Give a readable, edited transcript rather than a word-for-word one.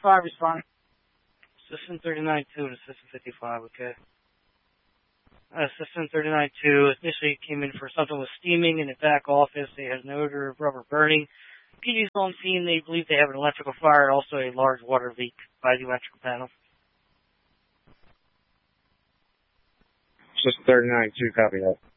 55 responding. System 39-2 to System 55, okay. System 39-2 initially came in for something with steaming in the back office. They had an odor of rubber burning. PG's on scene. They believe they have an electrical fire and also a large water leak by the electrical panel. System 39-2, copy that.